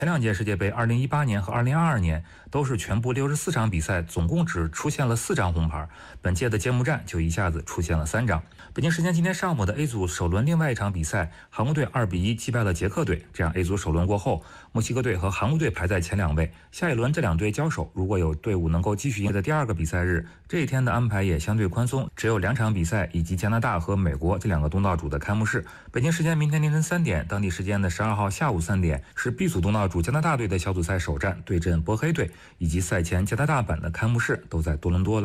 前两届世界杯2018年和2022年都是全部64场比赛，总共只出现了4张红牌。本届的揭幕战就一下子出现了3张。北京时间今天上午的 A 组首轮另外一场比赛，韩国队2比1击败了捷克队。这样 A 组首轮过后，墨西哥队和韩国队排在前2位。下一轮这两队交手，如果有队伍能够继续赢的第2个比赛日，这一天的安排也相对宽松，只有2场比赛以及加拿大和美国这2个东道主的开幕式。北京时间明天凌晨3点，当地时间的12号下午3点是 B 组东道主加拿大队的小组赛首战对阵波黑队，以及赛前加拿大版的开幕式都在多伦多